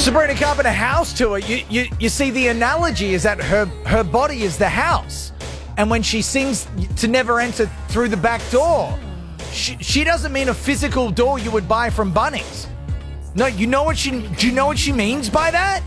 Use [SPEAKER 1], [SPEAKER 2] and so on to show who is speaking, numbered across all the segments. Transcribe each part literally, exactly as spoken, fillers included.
[SPEAKER 1] Sabrina Carpenter house tour. You, you you see, the analogy is that her her body is the house, and when she sings to never enter through the back door, she, she doesn't mean a physical door you would buy from Bunnings. No, you know what she do you know what she means by that?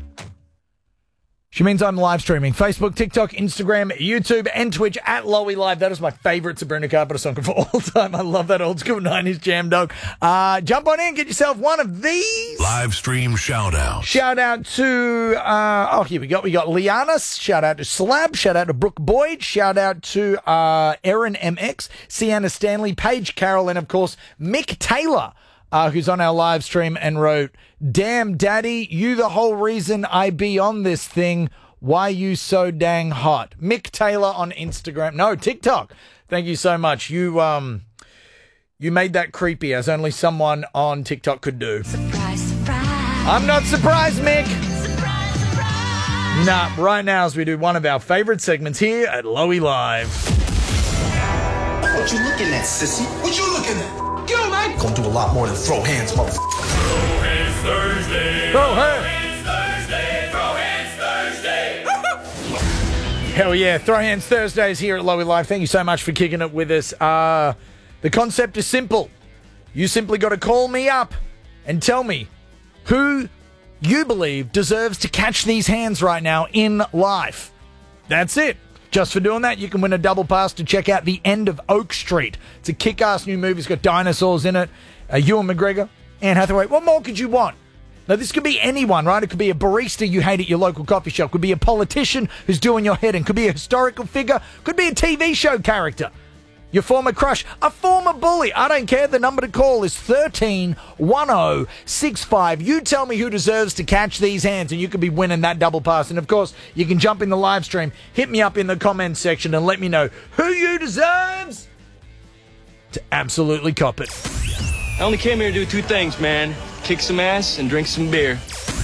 [SPEAKER 1] She means I'm live streaming Facebook, TikTok, Instagram, YouTube, and Twitch at Lowy Live. That is my favorite Sabrina Carpenter song of all time. I love that old school nineties jam, dog. Uh, jump on in, get yourself one of these.
[SPEAKER 2] Live stream shout out.
[SPEAKER 1] Shout out to, uh, oh, here we go. We got Lianis. Shout out to Slab. Shout out to Brooke Boyd. Shout out to uh, Erin M X, Sienna Stanley, Paige Carroll, and of course, Mick Taylor. Uh, who's on our live stream and wrote, "Damn, Daddy, you the whole reason I be on this thing. Why you so dang hot?" Mick Taylor on Instagram. No, TikTok. Thank you so much. You um, you made that creepy as only someone on TikTok could do.
[SPEAKER 3] Surprise, surprise.
[SPEAKER 1] I'm not surprised, Mick.
[SPEAKER 3] Surprise, surprise.
[SPEAKER 1] Nah, right now as we do one of our favorite segments here at Lowy Live.
[SPEAKER 4] What you looking at, sissy? What you looking at? Yo, man!
[SPEAKER 5] Gonna do a lot more than throw hands, motherfucker.
[SPEAKER 2] Throw hands Thursday.
[SPEAKER 1] Throw hands.
[SPEAKER 2] Thursday. Throw hands Thursday.
[SPEAKER 1] Hell yeah, Throw Hands Thursdays here at Lowy Live. Thank you so much for kicking it with us. Uh, the concept is simple. You simply got to call me up and tell me who you believe deserves to catch these hands right now in life. That's it. Just for doing that, you can win a double pass to check out The End of Oak Street. It's a kick-ass new movie. It's got dinosaurs in it. Uh, Ewan McGregor, Anne Hathaway. What more could you want? Now, this could be anyone, right? It could be a barista you hate at your local coffee shop. Could be a politician who's doing your head in. Could be a historical figure. Could be a T V show character. Your former crush. A former bully. I don't care. The number to call is thirteen one oh six five. You tell me who deserves to catch these hands, and you could be winning that double pass. And, of course, you can jump in the live stream, hit me up in the comments section, and let me know who you deserves to absolutely cop it.
[SPEAKER 6] I only came here to do two things, man. Kick some ass and drink some beer.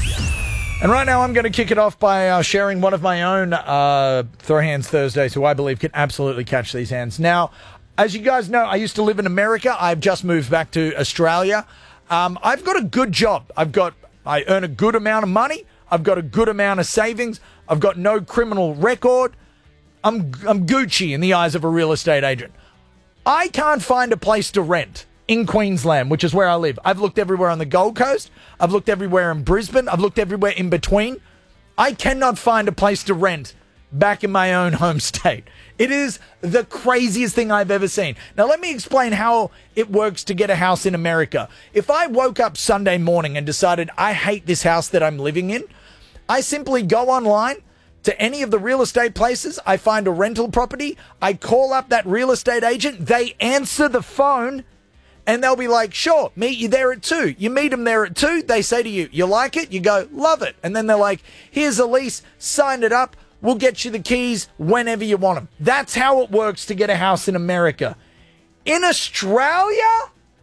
[SPEAKER 1] And right now I'm going to kick it off by uh, sharing one of my own uh, Throw Hands Thursdays who I believe can absolutely catch these hands. Now, as you guys know, I used to live in America. I've just moved back to Australia. Um, I've got a good job. I've got, I earn a good amount of money. I've got a good amount of savings. I've got no criminal record. I'm, I'm Gucci in the eyes of a real estate agent. I can't find a place to rent in Queensland, which is where I live. I've looked everywhere on the Gold Coast. I've looked everywhere in Brisbane. I've looked everywhere in between. I cannot find a place to rent back in my own home state. It is the craziest thing I've ever seen. Now, let me explain how it works to get a house in America. If I woke up Sunday morning and decided I hate this house that I'm living in, I simply go online to any of the real estate places. I find a rental property. I call up that real estate agent. They answer the phone. And they'll be like, sure, meet you there at two. You meet them there at two. They say to you, you like it? You go, love it. And then they're like, here's a lease. Sign it up. We'll get you the keys whenever you want them. That's how it works to get a house in America. In Australia?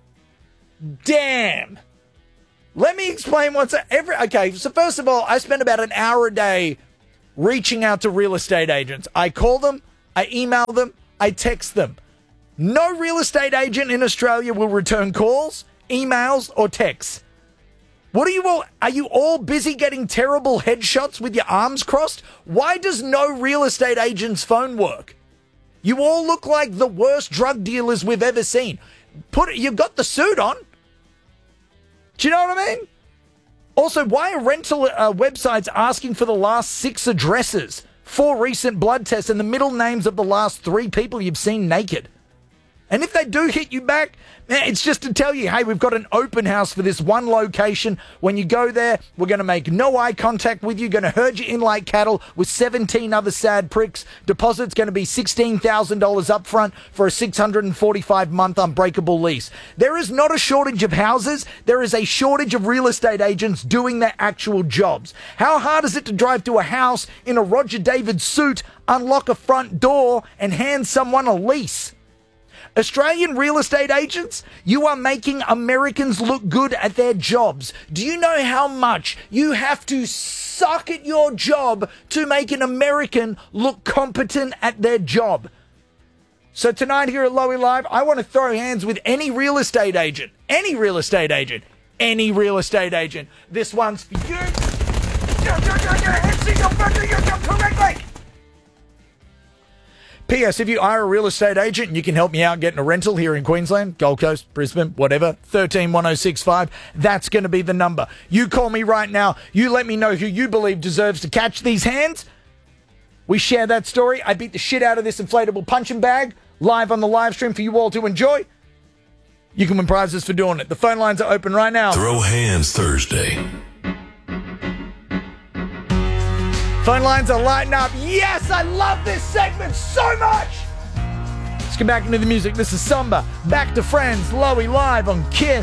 [SPEAKER 1] Damn. Let me explain what's every. Okay, so first of all, I spend about an hour a day reaching out to real estate agents. I call them, I email them, I text them. No real estate agent in Australia will return calls, emails, or texts. What are you all, are you all busy getting terrible headshots with your arms crossed? Why does no real estate agent's phone work? You all look like the worst drug dealers we've ever seen. Put it, you've got the suit on. Do you know what I mean? Also, why are rental uh, websites asking for the last six addresses, four recent blood tests, and the middle names of the last three people you've seen naked? And if they do hit you back, it's just to tell you, hey, we've got an open house for this one location. When you go there, we're going to make no eye contact with you, going to herd you in like cattle with seventeen other sad pricks. Deposit's going to be sixteen thousand dollars up front for a six hundred forty-five month unbreakable lease. There is not a shortage of houses. There is a shortage of real estate agents doing their actual jobs. How hard is it to drive to a house in a Roger David suit, unlock a front door, and hand someone a lease? Australian real estate agents, you are making Americans look good at their jobs. Do you know how much you have to suck at your job to make an American look competent at their job? So tonight here at Lowy Live, I want to throw hands with any real estate agent, any real estate agent any real estate agent. This one's for you. Correctly. P S. If you are a real estate agent and you can help me out getting a rental here in Queensland, Gold Coast, Brisbane, whatever, one three one oh six five, that's going to be the number. You call me right now. You let me know who you believe deserves to catch these hands. We share that story. I beat the shit out of this inflatable punching bag live on the live stream for you all to enjoy. You can win prizes for doing it. The phone lines are open right now.
[SPEAKER 2] Throw Hands Thursday.
[SPEAKER 1] Phone lines are lighting up. Yes, I love this segment so much. Let's get back into the music. This is Samba. Back to Friends. Lowy live on Kiss.